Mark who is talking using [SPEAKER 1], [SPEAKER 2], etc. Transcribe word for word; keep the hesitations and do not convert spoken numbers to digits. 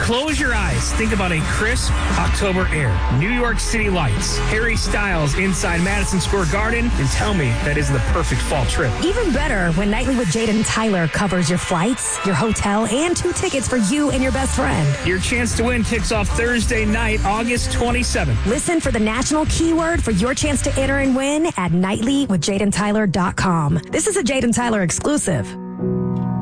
[SPEAKER 1] Close your eyes. Think about a crisp October air. New York City lights. Harry Styles inside Madison Square Garden. And tell me that isn't the perfect fall trip.
[SPEAKER 2] Even better when Nightly with Jaden Tyler covers your flights, your hotel, and two tickets for you and your best friend.
[SPEAKER 1] Your chance to win kicks off Thursday night, August twenty-seventh.
[SPEAKER 2] Listen for the national keyword for your chance to enter and win at nightly with jaden tyler dot com. This is a Jaden Tyler exclusive.